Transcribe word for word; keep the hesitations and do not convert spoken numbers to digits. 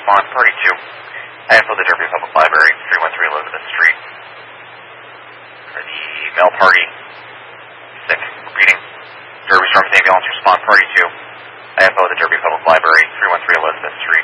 respond. Party two. I F O the Derby Public Library, three one three Elizabeth Street. For the male party, sick. Repeating. Derby Storms Ambulance respond. Party two. I F O the Derby Public Library, three one three Elizabeth Street.